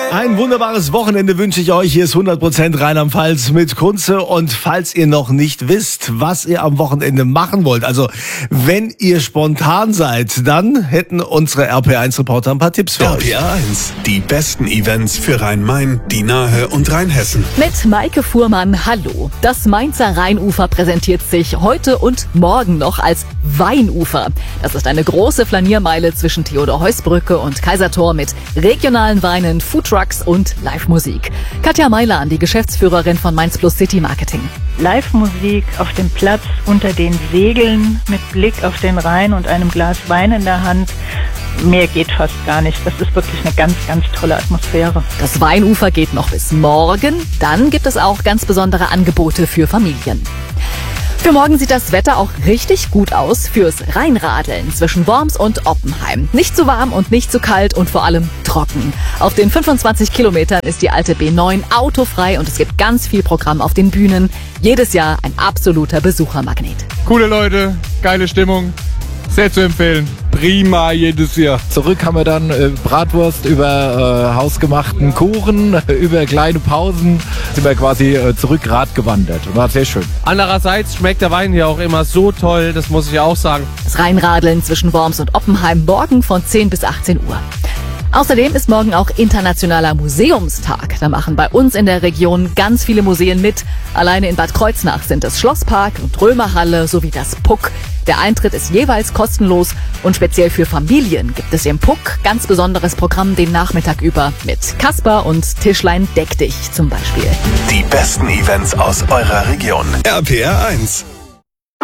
Ein wunderbares Wochenende wünsche ich euch. Hier ist 100% Rheinland-Pfalz mit Kunze. Und falls ihr noch nicht wisst, was ihr am Wochenende machen wollt, also wenn ihr spontan seid, dann hätten unsere RPR1-Reporter ein paar Tipps für euch. RPR1, die besten Events für Rhein-Main, die Nahe und Rheinhessen. Mit Maike Fuhrmann, hallo. Das Mainzer Rheinufer präsentiert sich heute und morgen noch als Weinufer. Das ist eine große Flaniermeile zwischen Theodor-Heuss-Brücke und Kaisertor mit regionalen Weinen, Foodtrucks und Live-Musik. Katja Meilan, die Geschäftsführerin von Mainz Plus City Marketing. Live-Musik auf dem Platz unter den Segeln mit Blick auf den Rhein und einem Glas Wein in der Hand. Mehr geht fast gar nicht. Das ist wirklich eine ganz, ganz tolle Atmosphäre. Das Weinufer geht noch bis morgen. Dann gibt es auch ganz besondere Angebote für Familien. Für morgen sieht das Wetter auch richtig gut aus fürs Rheinradeln zwischen Worms und Oppenheim. Nicht zu warm und nicht zu kalt und vor allem trocken. Auf den 25 Kilometern ist die alte B9 autofrei und es gibt ganz viel Programm auf den Bühnen. Jedes Jahr ein absoluter Besuchermagnet. Coole Leute, geile Stimmung, sehr zu empfehlen. Prima jedes Jahr. Zurück haben wir dann Bratwurst über hausgemachten Kuchen, über kleine Pausen sind wir quasi zurück Rad gewandert. War sehr schön. Andererseits schmeckt der Wein hier auch immer so toll, das muss ich auch sagen. Das Rheinradeln zwischen Worms und Oppenheim morgen von 10 bis 18 Uhr. Außerdem ist morgen auch Internationaler Museumstag. Da machen bei uns in der Region ganz viele Museen mit. Alleine in Bad Kreuznach sind es Schlosspark und Römerhalle sowie das Puck. Der Eintritt ist jeweils kostenlos und speziell für Familien gibt es im Puck ganz besonderes Programm den Nachmittag über mit Kasper und Tischlein deck dich zum Beispiel. Die besten Events aus eurer Region. RPR1.